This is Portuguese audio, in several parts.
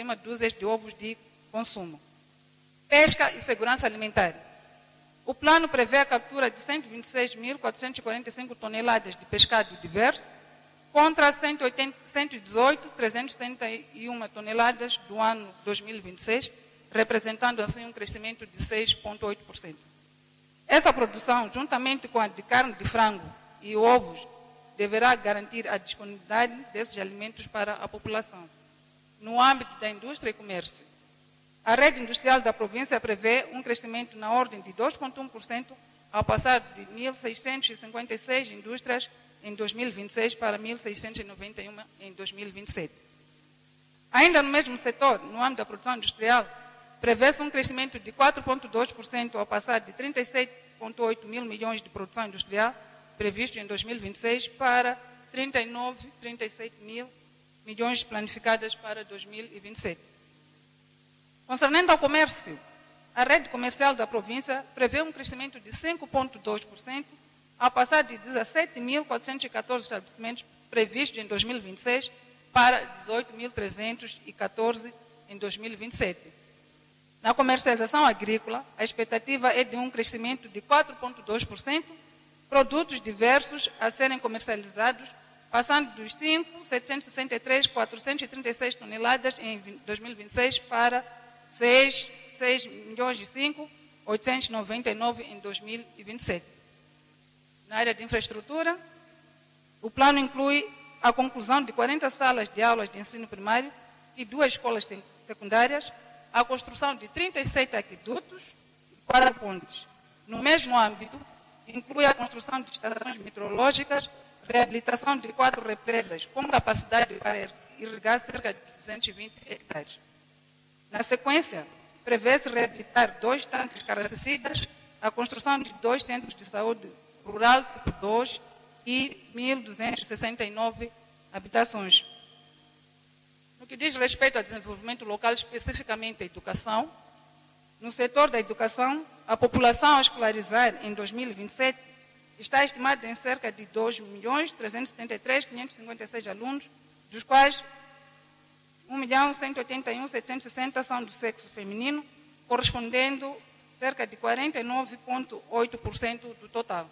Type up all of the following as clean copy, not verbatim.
1 dúzias de ovos de consumo. Pesca e segurança alimentar. O plano prevê a captura de 126.445 toneladas de pescado diverso, contra 118.371 toneladas do ano 2026, representando assim um crescimento de 6,8%. Essa produção, juntamente com a de carne de frango e ovos, deverá garantir a disponibilidade desses alimentos para a população. No âmbito da indústria e comércio, a rede industrial da província prevê um crescimento na ordem de 2,1%, ao passar de 1.656 indústrias em 2026 para 1.691 em 2027. Ainda no mesmo setor, no âmbito da produção industrial, prevê-se um crescimento de 4,2%, ao passar de 37,8 mil milhões de produção industrial previsto em 2026 para 37 mil milhões planificadas para 2027. Concernendo ao comércio, a rede comercial da província prevê um crescimento de 5,2%, ao passar de 17.414 estabelecimentos previstos em 2026 para 18.314 em 2027. Na comercialização agrícola, a expectativa é de um crescimento de 4,2%, produtos diversos a serem comercializados, passando dos 5.763.436 toneladas em 2026 para 6.899 em 2027. Na área de infraestrutura, o plano inclui a conclusão de 40 salas de aulas de ensino primário e 2 escolas secundárias, a construção de 37 aquedutos e 4 pontes. No mesmo âmbito, inclui a construção de estações meteorológicas, reabilitação de 4 represas com capacidade para irrigar cerca de 220 hectares. Na sequência, prevê-se reabilitar 2 tanques caracicidas, a construção de 2 centros de saúde rural tipo 2 e 1.269 habitações. No que diz respeito ao desenvolvimento local, especificamente a educação, no setor da educação, a população a escolarizar em 2027 está estimada em cerca de 2.373.556 alunos, dos quais 1.181.760 são do sexo feminino, correspondendo cerca de 49,8% do total.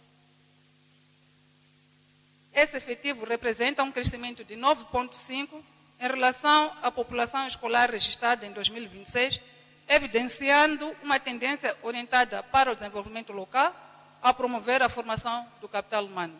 Esse efetivo representa um crescimento de 9,5% em relação à população escolar registrada em 2026, evidenciando uma tendência orientada para o desenvolvimento local, a promover a formação do capital humano.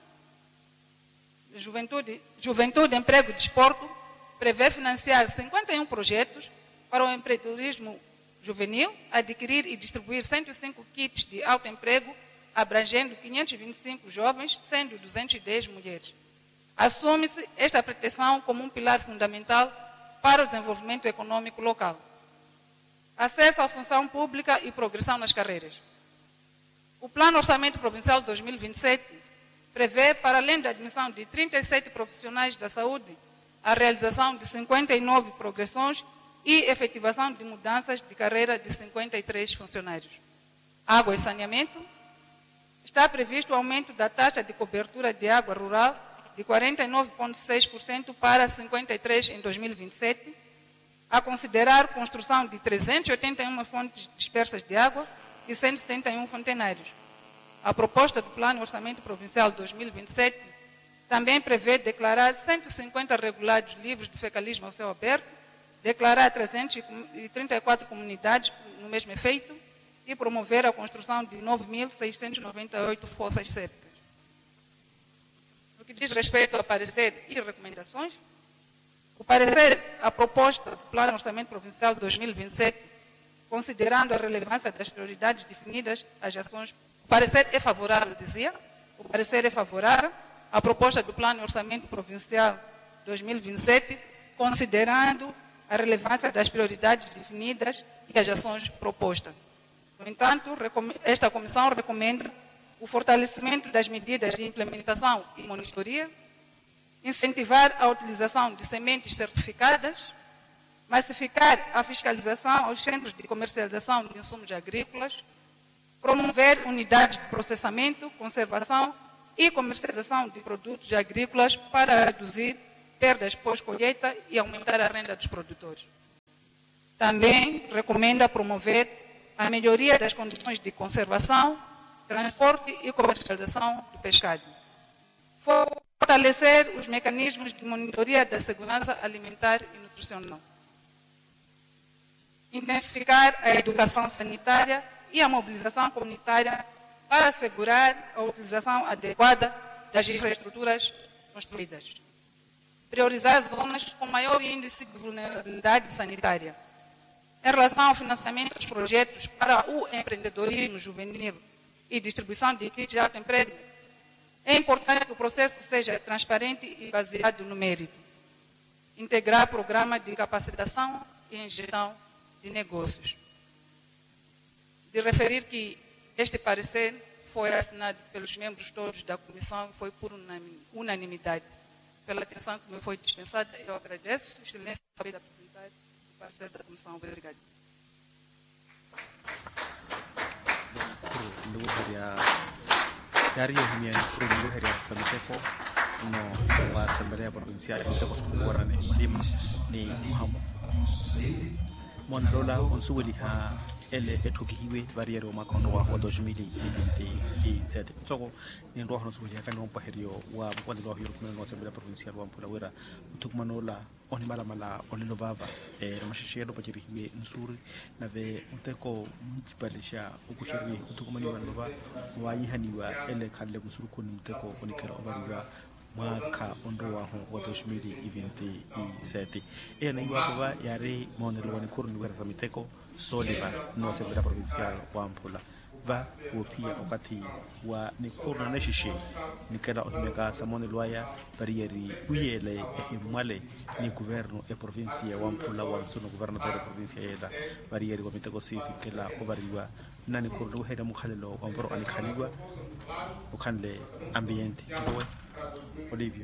Juventude, Emprego e Desporto prevê financiar 51 projetos para o empreendedorismo juvenil, adquirir e distribuir 105 kits de autoemprego, abrangendo 525 jovens, sendo 210 mulheres. Assume-se esta pretensão como um pilar fundamental para o desenvolvimento econômico local. Acesso à função pública e progressão nas carreiras. O Plano Orçamento Provincial de 2027 prevê, para além da admissão de 37 profissionais da saúde, a realização de 59 progressões e efetivação de mudanças de carreira de 53 funcionários. Água e saneamento. Está previsto o aumento da taxa de cobertura de água rural de 49,6% para 53% em 2027, a considerar construção de 381 fontes dispersas de água e 171 fontenários. A proposta do Plano Orçamento Provincial de 2027 também prevê declarar 150 regulados livres de fecalismo ao céu aberto, declarar 334 comunidades no mesmo efeito e promover a construção de 9.698 fossas sépticas. No que diz respeito a parecer e recomendações, o parecer à proposta do Plano Orçamento Provincial de 2027, considerando a relevância das prioridades definidas, as ações, o parecer é favorável, o parecer é favorável à proposta do Plano Orçamento Provincial 2027, considerando a relevância das prioridades definidas e as ações propostas. No entanto, esta comissão recomenda o fortalecimento das medidas de implementação e monitoria, incentivar a utilização de sementes certificadas, massificar a fiscalização aos centros de comercialização de insumos agrícolas, promover unidades de processamento, conservação e comercialização de produtos agrícolas para reduzir perdas pós-colheita e aumentar a renda dos produtores. Também recomenda promover a melhoria das condições de conservação, transporte e comercialização do pescado. Fortalecer os mecanismos de monitoria da segurança alimentar e nutricional. Intensificar a educação sanitária e a mobilização comunitária para assegurar a utilização adequada das infraestruturas construídas. Priorizar zonas com maior índice de vulnerabilidade sanitária. Em relação ao financiamento dos projetos para o empreendedorismo juvenil e distribuição de kits de autoemprego, é importante que o processo seja transparente e baseado no mérito. Integrar programa de capacitação e gestão de negócios. De referir que este parecer foi assinado pelos membros todos da comissão e foi por unanimidade. Pela atenção que me foi dispensada, eu agradeço. Excelência, saber apresentar o parecer da comissão. Obrigado. Dari hunian perlu hari sampai no bahasa Melayu provinsi ada kita kusukuran ni Muhammad Mondola onsuweli ha ele etoki hiwe variero makondo wa 2027 soko ni ndo hono suweli kan on paherio wa kwande lo hiro kumeno Assembleia Provincial wa Mpula wera utukmanola oni mala oni lovava ramashishero pachiri hiwe nsuri na ve unteko mjibalisha ukushiri utukumani wa lova wa yihaniwa ele kalle kusuru kuni mteko onikera obarura mwaka ondo wa 2027 na iwa kwa yare monelo wa nikuru ni wera miteko soliva no Assembleia Provincial wa Mpula va wopia wakati wa nikuru na shishe nikera otumeka samone loya barieri uyele emwale ni governo e provincia wa Mpula wa sono governatore provincia ela barieri wa miteko sisi kela ovariwa nani kurdu heda mukhalelo wa mboro anikhaligwa ukanle ambiente boa Olívio.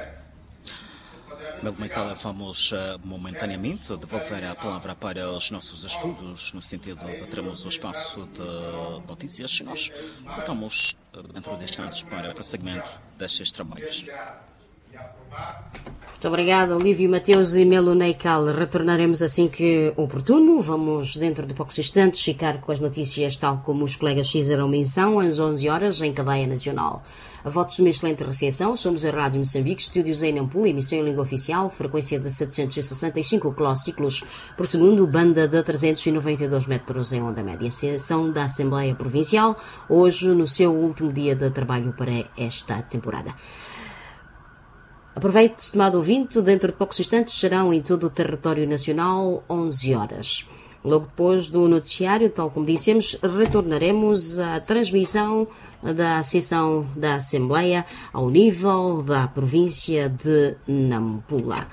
Melo Meitala, vamos momentaneamente devolver a palavra para os nossos estudos, no sentido de termos o espaço de notícias. Nós voltamos dentro de instantes para o prosseguimento destes trabalhos. Muito obrigada, Olívio Mateus e Melo Meitala. Retornaremos assim que oportuno. Vamos, dentro de poucos instantes, ficar com as notícias tal como os colegas fizeram menção, às 11 horas, em cadeia nacional. A votos de uma excelente recepção, somos a Rádio Moçambique, estúdios em Nampula, emissão em língua oficial, frequência de 765 quilociclos por segundo, banda de 392 metros em onda média. Sessão da Assembleia Provincial, hoje no seu último dia de trabalho para esta temporada. Aproveite, estimado ouvinte, dentro de poucos instantes serão em todo o território nacional 11 horas. Logo depois do noticiário, tal como dissemos, retornaremos à transmissão da sessão da Assembleia ao nível da província de Nampula.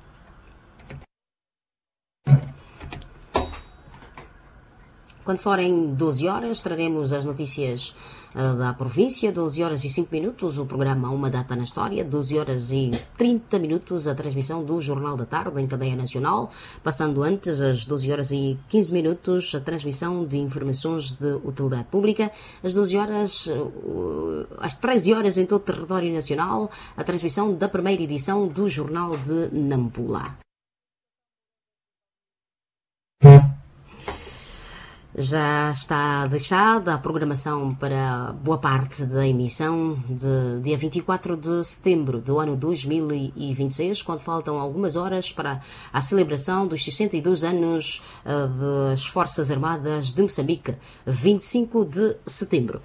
Quando forem 12 horas, traremos as notícias da província, 12 horas e 5 minutos, o programa Uma Data na História, 12 horas e 30 minutos, a transmissão do Jornal da Tarde em cadeia nacional, passando antes, às 12 horas e 15 minutos, a transmissão de informações de utilidade pública, às 12 horas, às 13 horas em todo o território nacional, a transmissão da primeira edição do Jornal de Nampula. Já está deixada a programação para boa parte da emissão de dia 24 de setembro do ano 2026, quando faltam algumas horas para a celebração dos 62 anos das Forças Armadas de Moçambique, 25 de setembro.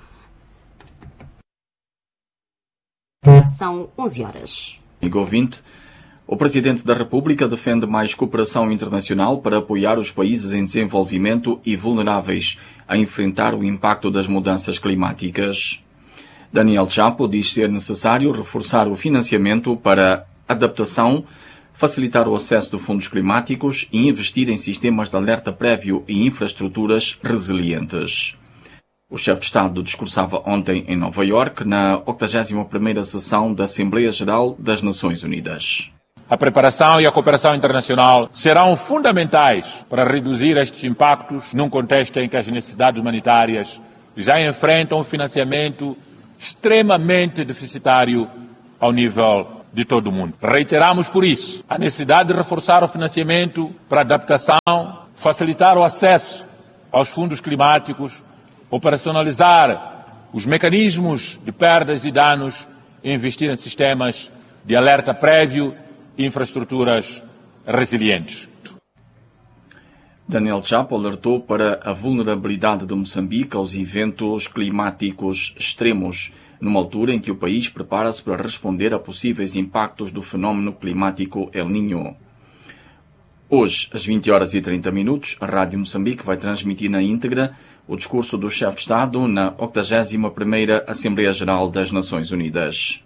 São 11 horas. Amigo ouvinte, o Presidente da República defende mais cooperação internacional para apoiar os países em desenvolvimento e vulneráveis a enfrentar o impacto das mudanças climáticas. Daniel Chapo diz ser necessário reforçar o financiamento para adaptação, facilitar o acesso de fundos climáticos e investir em sistemas de alerta prévio e infraestruturas resilientes. O chefe de Estado discursava ontem em Nova Iorque na 81ª sessão da Assembleia Geral das Nações Unidas. A preparação e a cooperação internacional serão fundamentais para reduzir estes impactos num contexto em que as necessidades humanitárias já enfrentam um financiamento extremamente deficitário ao nível de todo o mundo. Reiteramos, por isso, a necessidade de reforçar o financiamento para adaptação, facilitar o acesso aos fundos climáticos, operacionalizar os mecanismos de perdas e danos e investir em sistemas de alerta prévio e infraestruturas resilientes. Daniel Chapo alertou para a vulnerabilidade de Moçambique aos eventos climáticos extremos, numa altura em que o país prepara-se para responder a possíveis impactos do fenómeno climático El Niño. Hoje, às 20h30, a Rádio Moçambique vai transmitir na íntegra o discurso do chefe de Estado na 81ª Assembleia Geral das Nações Unidas.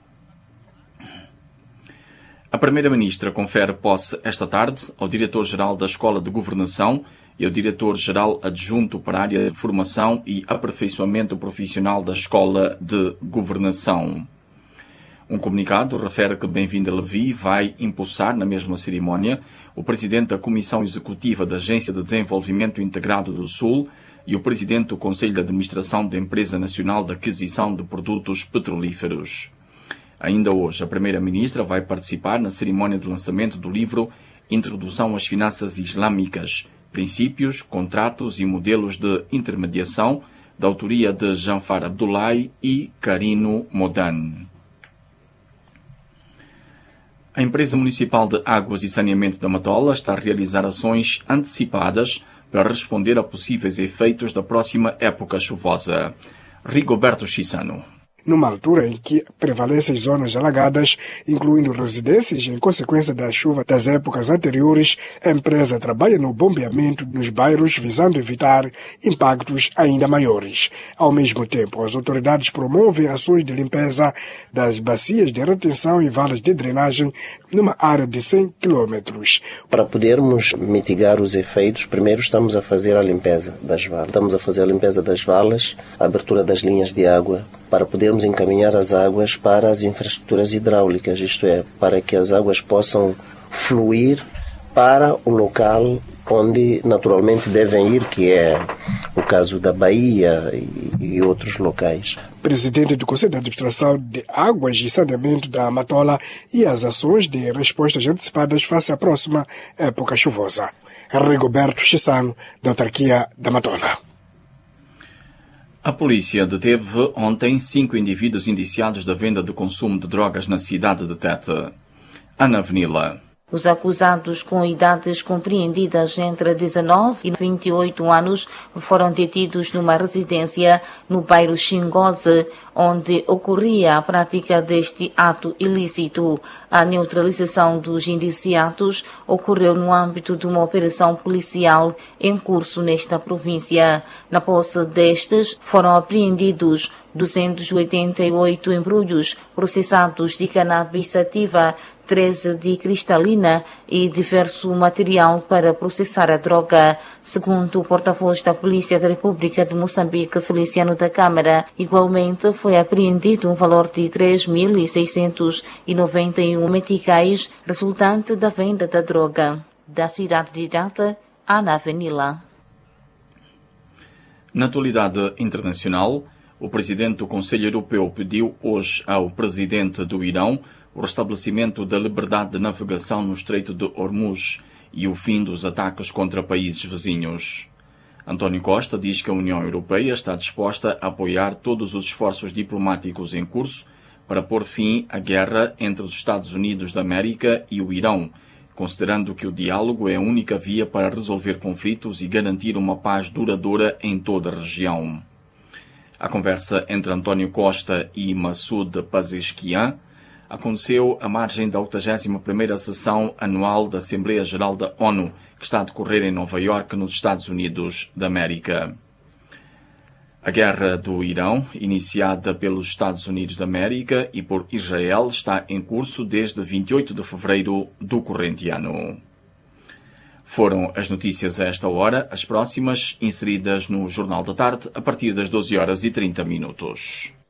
A Primeira-Ministra confere posse esta tarde ao Diretor-Geral da Escola de Governação e ao Diretor-Geral Adjunto para a área de Formação e Aperfeiçoamento Profissional da Escola de Governação. Um comunicado refere que Bem-vinda Levi vai impulsar, na mesma cerimónia, o Presidente da Comissão Executiva da Agência de Desenvolvimento Integrado do Sul e o Presidente do Conselho de Administração da Empresa Nacional de Aquisição de Produtos Petrolíferos. Ainda hoje, a Primeira-Ministra vai participar na cerimónia de lançamento do livro Introdução às Finanças Islâmicas, Princípios, Contratos e Modelos de Intermediação, da autoria de Janfar Abdullahi e Carino Modan. A Empresa Municipal de Águas e Saneamento da Matola está a realizar ações antecipadas para responder a possíveis efeitos da próxima época chuvosa. Rigoberto Chissano. Numa altura em que prevalecem zonas alagadas, incluindo residências em consequência da chuva das épocas anteriores, a empresa trabalha no bombeamento nos bairros visando evitar impactos ainda maiores. Ao mesmo tempo, as autoridades promovem ações de limpeza das bacias de retenção e valas de drenagem numa área de 100 km. Para podermos mitigar os efeitos, primeiro estamos a fazer a limpeza das valas. Estamos a fazer a limpeza das valas, a abertura das linhas de água, para podermos encaminhar as águas para as infraestruturas hidráulicas, isto é, para que as águas possam fluir para o local onde naturalmente devem ir, que é o caso da Bahia e outros locais. Presidente do Conselho de Administração de Águas e Saneamento da Matola e as ações de respostas antecipadas face à próxima época chuvosa. Rigoberto Chissano, da autarquia da Matola. A polícia deteve ontem 5 indivíduos indiciados da venda de consumo de drogas na cidade de Tete. Ana Avenila. Os acusados com idades compreendidas entre 19 e 28 anos foram detidos numa residência no bairro Xingoze, onde ocorria a prática deste ato ilícito. A neutralização dos indiciados ocorreu no âmbito de uma operação policial em curso nesta província. Na posse destes, foram apreendidos 288 embrulhos processados de cannabis sativa, 13 de cristalina e diverso material para processar a droga. Segundo o porta-voz da Polícia da República de Moçambique, Feliciano da Câmara, igualmente foi apreendido um valor de 3.691 meticais, resultante da venda da droga. Da cidade de Tete, Ana Avenila. Na atualidade internacional, o presidente do Conselho Europeu pediu hoje ao presidente do Irão o restabelecimento da liberdade de navegação no Estreito de Hormuz e o fim dos ataques contra países vizinhos. António Costa diz que a União Europeia está disposta a apoiar todos os esforços diplomáticos em curso para pôr fim à guerra entre os Estados Unidos da América e o Irão, considerando que o diálogo é a única via para resolver conflitos e garantir uma paz duradoura em toda a região. A conversa entre António Costa e Massoud Pezeshkian aconteceu à margem da 81ª sessão anual da Assembleia Geral da ONU, que está a decorrer em Nova Iorque, nos Estados Unidos da América. A guerra do Irão, iniciada pelos Estados Unidos da América e por Israel, está em curso desde 28 de fevereiro do corrente ano. Foram as notícias a esta hora, as próximas inseridas no Jornal da Tarde, a partir das 12h30.